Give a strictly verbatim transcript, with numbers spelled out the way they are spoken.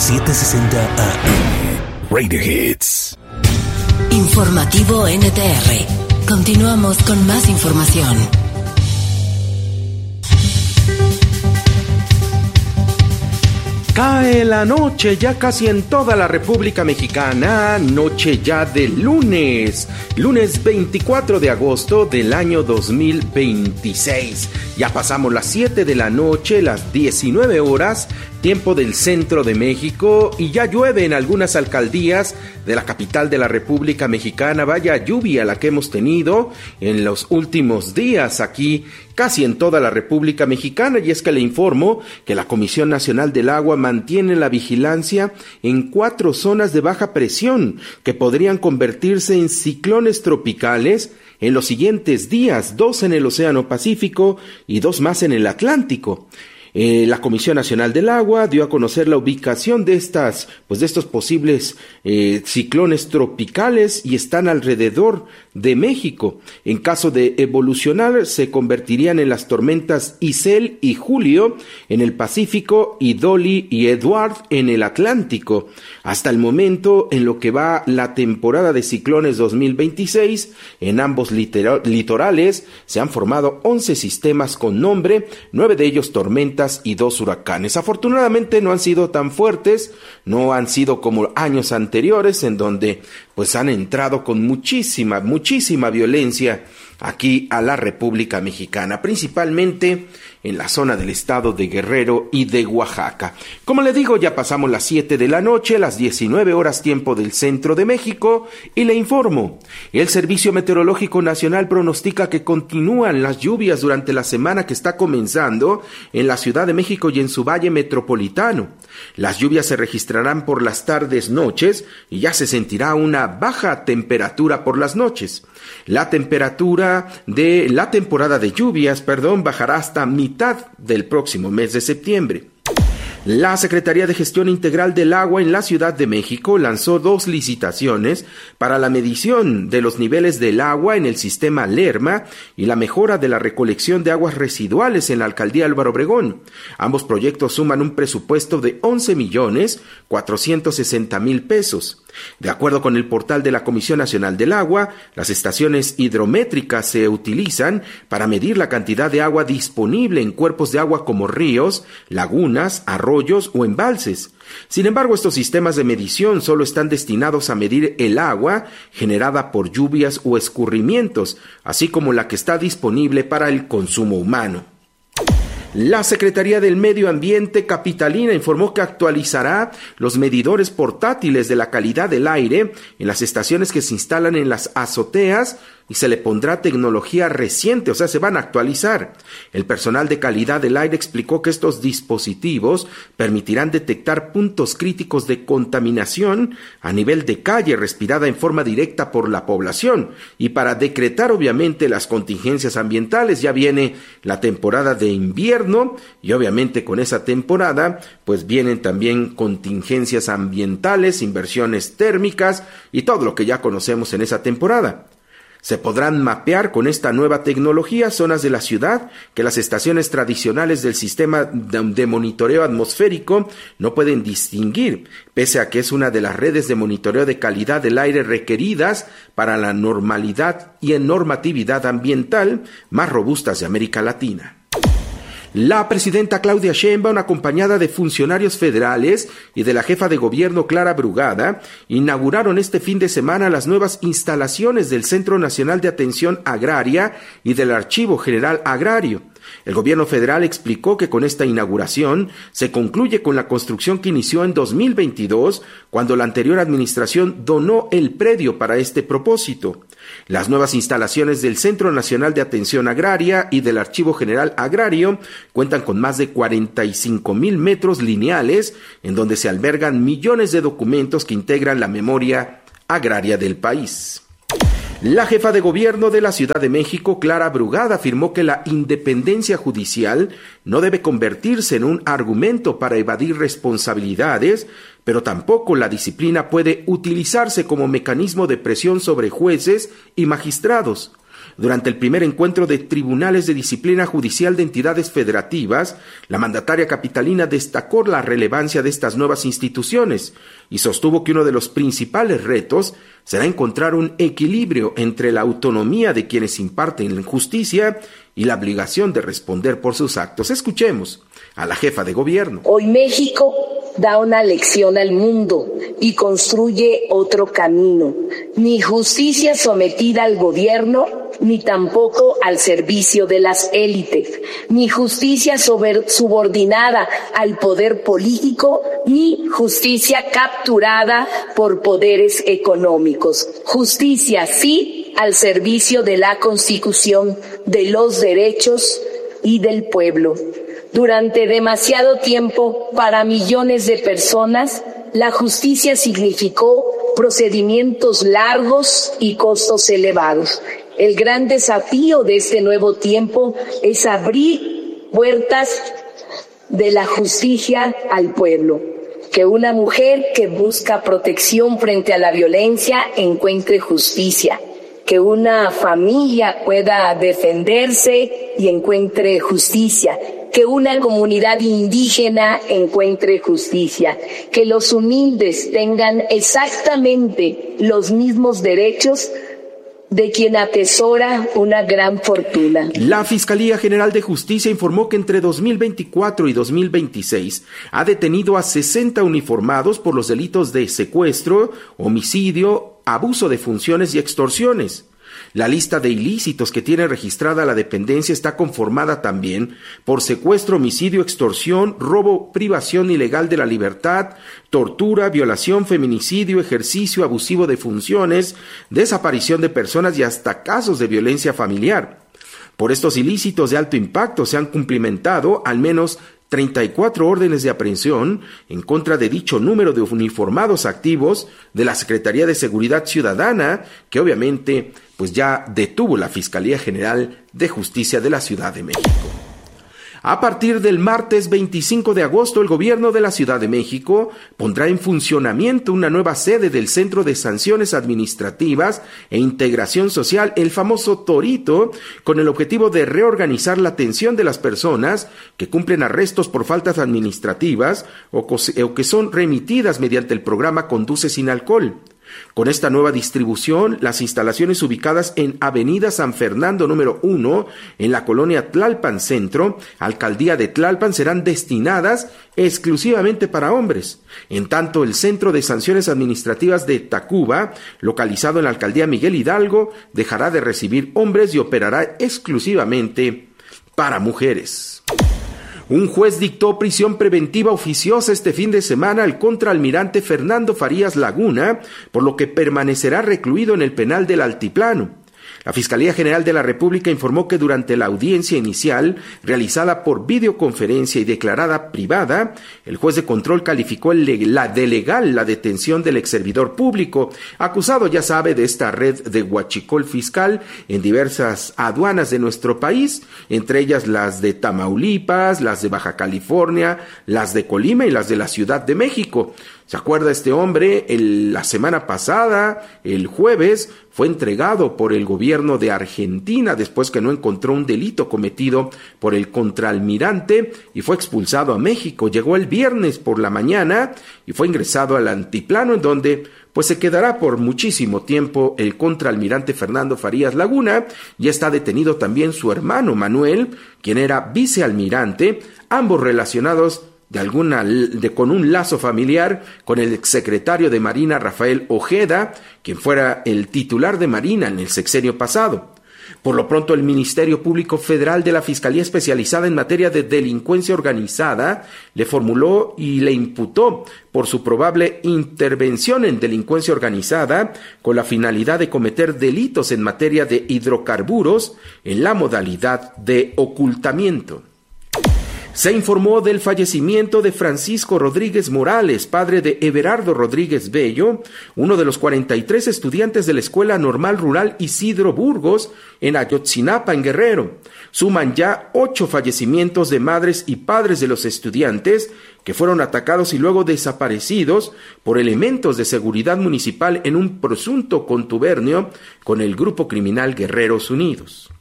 setecientos sesenta A M. Radio Hits. Informativo N T R. Continuamos con más información. Cae la noche ya casi en toda la República Mexicana, noche ya de lunes, lunes veinticuatro de agosto del año dos mil veintiséis. Ya pasamos las siete de la noche, las diecinueve horas, tiempo del centro de México, y ya llueve en algunas alcaldías de la capital de la República Mexicana. Vaya lluvia la que hemos tenido en los últimos días aquí, casi en toda la República Mexicana, y es que le informo que la Comisión Nacional del Agua mantiene la vigilancia en cuatro zonas de baja presión que podrían convertirse en ciclones tropicales en los siguientes días, dos en el Océano Pacífico y dos más en el Atlántico. Eh, la Comisión Nacional del Agua dio a conocer la ubicación de estas, pues de estos posibles eh, ciclones tropicales, y están alrededor de México. En caso de evolucionar, se convertirían en las tormentas Isel y Julio en el Pacífico y Dolly y Edward en el Atlántico. Hasta el momento, en lo que va la temporada de ciclones dos mil veintiséis, en ambos litera- litorales se han formado once sistemas con nombre, nueve de ellos tormentas y dos huracanes. Afortunadamente no han sido tan fuertes, no han sido como años anteriores en donde pues han entrado con muchísima, muchísima violencia aquí a la República Mexicana, principalmente en la zona del estado de Guerrero y de Oaxaca. Como le digo, ya pasamos las siete de la noche, las diecinueve horas tiempo del centro de México, y le informo, el Servicio Meteorológico Nacional pronostica que continúan las lluvias durante la semana que está comenzando en la Ciudad de México y en su valle metropolitano. Las lluvias se registrarán por las tardes, noches, y ya se sentirá una baja temperatura por las noches. La temperatura de la temporada de lluvias, perdón, bajará hasta mitad del próximo mes de septiembre. La Secretaría de Gestión Integral del Agua en la Ciudad de México lanzó dos licitaciones para la medición de los niveles del agua en el sistema Lerma y la mejora de la recolección de aguas residuales en la alcaldía Álvaro Obregón. Ambos proyectos suman un presupuesto de once millones cuatrocientos sesenta mil pesos. De acuerdo con el portal de la Comisión Nacional del Agua, las estaciones hidrométricas se utilizan para medir la cantidad de agua disponible en cuerpos de agua como ríos, lagunas, arroyos o embalses. Sin embargo, estos sistemas de medición solo están destinados a medir el agua generada por lluvias o escurrimientos, así como la que está disponible para el consumo humano. La Secretaría del Medio Ambiente capitalina informó que actualizará los medidores portátiles de la calidad del aire en las estaciones que se instalan en las azoteas, y se le pondrá tecnología reciente, o sea, se van a actualizar. El personal de calidad del aire explicó que estos dispositivos permitirán detectar puntos críticos de contaminación a nivel de calle respirada en forma directa por la población, y para decretar obviamente las contingencias ambientales. Ya viene la temporada de invierno, y obviamente con esa temporada pues vienen también contingencias ambientales, inversiones térmicas y todo lo que ya conocemos en esa temporada. Se podrán mapear con esta nueva tecnología zonas de la ciudad que las estaciones tradicionales del sistema de monitoreo atmosférico no pueden distinguir, pese a que es una de las redes de monitoreo de calidad del aire requeridas para la normalidad y en normatividad ambiental más robustas de América Latina. La presidenta Claudia Sheinbaum, acompañada de funcionarios federales y de la jefa de gobierno Clara Brugada, inauguraron este fin de semana las nuevas instalaciones del Centro Nacional de Atención Agraria y del Archivo General Agrario. El gobierno federal explicó que con esta inauguración se concluye con la construcción que inició en dos mil veintidós, cuando la anterior administración donó el predio para este propósito. Las nuevas instalaciones del Centro Nacional de Atención Agraria y del Archivo General Agrario cuentan con más de cuarenta y cinco mil metros lineales, en donde se albergan millones de documentos que integran la memoria agraria del país. La jefa de gobierno de la Ciudad de México, Clara Brugada, afirmó que la independencia judicial no debe convertirse en un argumento para evadir responsabilidades, pero tampoco la disciplina puede utilizarse como mecanismo de presión sobre jueces y magistrados. Durante el primer encuentro de tribunales de disciplina judicial de entidades federativas, la mandataria capitalina destacó la relevancia de estas nuevas instituciones y sostuvo que uno de los principales retos será encontrar un equilibrio entre la autonomía de quienes imparten justicia y la obligación de responder por sus actos. Escuchemos a la jefa de gobierno. Hoy México da una lección al mundo y construye otro camino. Ni justicia sometida al gobierno, ni tampoco al servicio de las élites, ni justicia subordinada al poder político, ni justicia capturada por poderes económicos. Justicia, sí, al servicio de la Constitución, de los derechos y del pueblo. Durante demasiado tiempo, para millones de personas, la justicia significó procedimientos largos y costos elevados. El gran desafío de este nuevo tiempo es abrir puertas de la justicia al pueblo. Que una mujer que busca protección frente a la violencia encuentre justicia. Que una familia pueda defenderse y encuentre justicia. Que una comunidad indígena encuentre justicia, que los humildes tengan exactamente los mismos derechos de quien atesora una gran fortuna. La Fiscalía General de Justicia informó que entre dos mil veinticuatro y dos mil veintiséis ha detenido a sesenta uniformados por los delitos de secuestro, homicidio, abuso de funciones y extorsiones. La lista de ilícitos que tiene registrada la dependencia está conformada también por secuestro, homicidio, extorsión, robo, privación ilegal de la libertad, tortura, violación, feminicidio, ejercicio abusivo de funciones, desaparición de personas y hasta casos de violencia familiar. Por estos ilícitos de alto impacto se han cumplimentado al menos treinta y cuatro órdenes de aprehensión en contra de dicho número de uniformados activos de la Secretaría de Seguridad Ciudadana, que obviamente pues ya detuvo la Fiscalía General de Justicia de la Ciudad de México. A partir del martes veinticinco de agosto, el gobierno de la Ciudad de México pondrá en funcionamiento una nueva sede del Centro de Sanciones Administrativas e Integración Social, el famoso Torito, con el objetivo de reorganizar la atención de las personas que cumplen arrestos por faltas administrativas o que son remitidas mediante el programa Conduce Sin Alcohol. Con esta nueva distribución, las instalaciones ubicadas en Avenida San Fernando número uno, en la colonia Tlalpan Centro, Alcaldía de Tlalpan, serán destinadas exclusivamente para hombres. En tanto, el Centro de Sanciones Administrativas de Tacuba, localizado en la Alcaldía Miguel Hidalgo, dejará de recibir hombres y operará exclusivamente para mujeres. Un juez dictó prisión preventiva oficiosa este fin de semana al contraalmirante Fernando Farías Laguna, por lo que permanecerá recluido en el penal del Altiplano. La Fiscalía General de la República informó que durante la audiencia inicial, realizada por videoconferencia y declarada privada, el juez de control calificó la de legal la detención del exservidor público, acusado, ya sabe, de esta red de huachicol fiscal en diversas aduanas de nuestro país, entre ellas las de Tamaulipas, las de Baja California, las de Colima y las de la Ciudad de México. ¿Se acuerda este hombre? El, la semana pasada, el jueves, fue entregado por el gobierno de Argentina después que no encontró un delito cometido por el contraalmirante y fue expulsado a México. Llegó el viernes por la mañana y fue ingresado al Altiplano, en donde pues se quedará por muchísimo tiempo el contraalmirante Fernando Farías Laguna. Ya está detenido también su hermano Manuel, quien era vicealmirante, ambos relacionados de alguna de con un lazo familiar con el exsecretario de Marina Rafael Ojeda, quien fuera el titular de Marina en el sexenio pasado. Por lo pronto, el Ministerio Público Federal de la Fiscalía Especializada en Materia de Delincuencia Organizada le formuló y le imputó por su probable intervención en delincuencia organizada con la finalidad de cometer delitos en materia de hidrocarburos en la modalidad de ocultamiento. Se informó del fallecimiento de Francisco Rodríguez Morales, padre de Everardo Rodríguez Bello, uno de los cuarenta y tres estudiantes de la Escuela Normal Rural Isidro Burgos, en Ayotzinapa, en Guerrero. Suman ya ocho fallecimientos de madres y padres de los estudiantes que fueron atacados y luego desaparecidos por elementos de seguridad municipal en un presunto contubernio con el grupo criminal Guerreros Unidos.